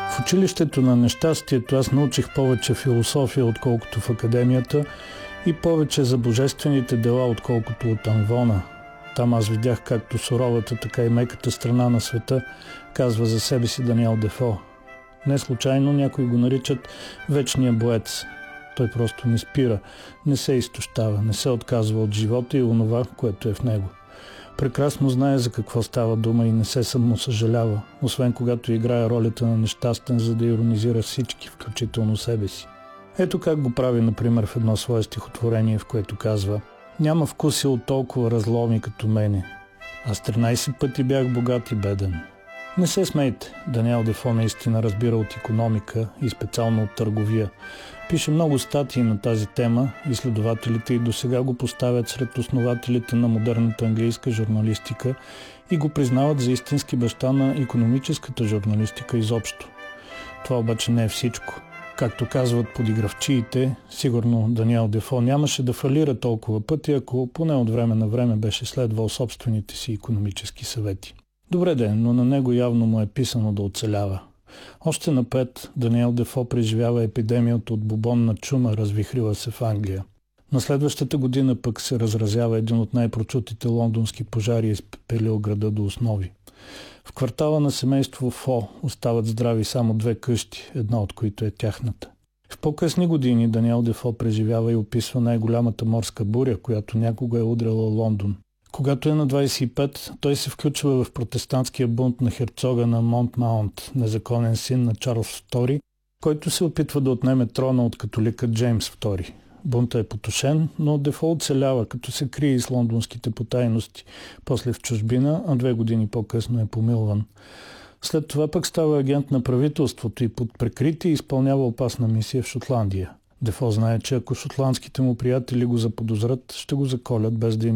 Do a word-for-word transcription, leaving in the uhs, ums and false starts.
В училището на нещастието аз научих повече философия, отколкото в академията, и повече за божествените дела, отколкото от Анвона. Там аз видях както суровата, така и меката страна на света, казва за себе си Даниел Дефо. Не случайно някои го наричат вечния боец. Той просто не спира, не се изтощава, не се отказва от живота и онова, което е в него. Прекрасно знае за какво става дума и не се самосъжалява, освен когато играе ролята на нещастен, за да иронизира всички, включително себе си. Ето как го прави, например, в едно свое стихотворение, в което казва: «Няма вкусил от толкова разломи като мене. Аз тринайсет пъти бях богат и беден». Не се смейте, Даниел Дефо наистина разбира от икономика и специално от търговия. Пише много статии на тази тема, изследователите и досега го поставят сред основателите на модерната английска журналистика и го признават за истински баща на икономическата журналистика изобщо. Това обаче не е всичко. Както казват подигравчиите, сигурно Даниел Дефо нямаше да фалира толкова пъти, ако поне от време на време беше следвал собствените си икономически съвети. Добре де, но на него явно му е писано да оцелява. Още напред Даниел Дефо преживява епидемията от бубонна чума, развихрила се в Англия. На следващата година пък се разразява един от най-прочутите лондонски пожари и изпепелил града до основи. В квартала на семейство Фо остават здрави само две къщи, една от които е тяхната. В по-късни години Даниел Дефо преживява и описва най-голямата морска буря, която някога е удряла Лондон. Когато е на двайсет и пет, той се включва в протестантския бунт на херцога на Монтмаунт, незаконен син на Чарлз втори, който се опитва да отнеме трона от католика Джеймс втори. Бунта е потушен, но Дефо оцелява, като се крие из лондонските потайности, после в чужбина, а две години по-късно е помилван. След това пък става агент на правителството и под прикритие изпълнява опасна мисия в Шотландия. Дефо знае, че ако шотландските му приятели го заподозрат, ще го заколят без да им